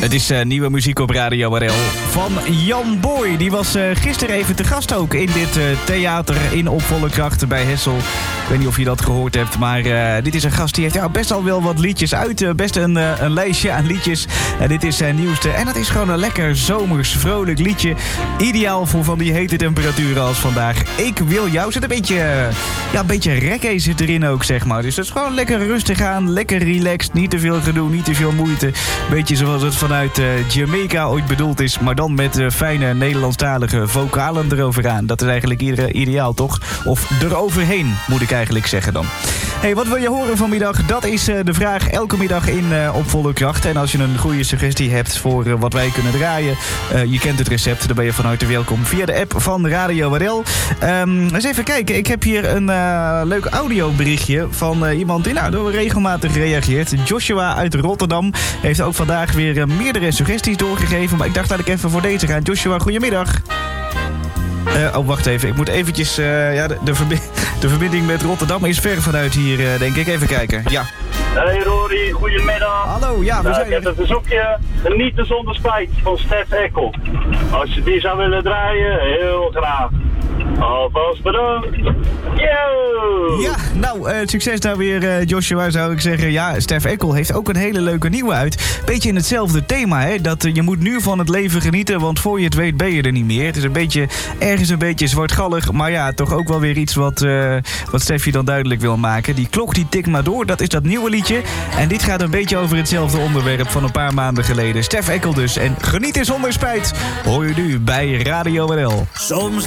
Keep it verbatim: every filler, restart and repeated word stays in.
Het is uh, nieuwe muziek op Radio R L van Jan Boy. Die was uh, gisteren even te gast ook in dit uh, theater in Op Volle Kracht bij Hessel. Ik weet niet of je dat gehoord hebt, maar uh, dit is een gast die heeft ja, best al wel wat liedjes uit. Uh, best een, uh, een lijstje aan liedjes. Uh, dit is zijn nieuwste en dat is gewoon een lekker zomers, vrolijk liedje. Ideaal voor van die hete temperaturen als vandaag. Ik wil jou. Zit een beetje, uh, ja, een beetje reggae zit erin ook, zeg maar. Dus dat is gewoon lekker rustig aan, lekker relaxed. Niet te veel gedoe, niet te veel moeite. Beetje zoals het vanuit uh, Jamaica ooit bedoeld is, maar dan met uh, fijne Nederlandstalige vocalen eroveraan. Dat is eigenlijk iedere ideaal, toch? Of eroverheen, moet ik eigenlijk zeggen dan. Hey, wat wil je horen vanmiddag? Dat is uh, de vraag elke middag in uh, Op Volle Kracht. En als je een goede suggestie hebt voor uh, wat wij kunnen draaien, uh, je kent het recept, dan ben je van harte welkom via de app van Radio R L. Um, eens even kijken, ik heb hier een uh, leuk audioberichtje van uh, iemand die nou regelmatig reageert. Joshua uit Rotterdam heeft ook vandaag weer uh, meerdere suggesties doorgegeven, maar ik dacht dat ik even voor deze ga. Joshua, goedemiddag. Uh, oh, wacht even. Ik moet eventjes... Uh, ja, de, de, verbi- de verbinding met Rotterdam is ver vanuit hier, uh, denk ik. Even kijken. Ja. Hey Rory, goedemiddag. Hallo, ja, we nou, zijn ik heb een verzoekje. Niet te zonder spijt van Stef Eckel. Als je die zou willen draaien, heel graag. Alvast bedankt. Yo! Ja, nou, uh, succes daar weer, uh, Joshua, zou ik zeggen. Ja, Stef Eckel heeft ook een hele leuke nieuwe uit. Beetje in hetzelfde thema, hè. Dat uh, je moet nu van het leven genieten, want voor je het weet ben je er niet meer. Het is een beetje, ergens een beetje zwartgallig, maar ja, toch ook wel weer iets wat, uh, wat Stefje dan duidelijk wil maken. Die klok die tikt maar door, dat is dat nieuwe liedje. En dit gaat een beetje over hetzelfde onderwerp van een paar maanden geleden. Stef Eckel dus. En genieten zonder spijt hoor je nu bij Radio R L. Soms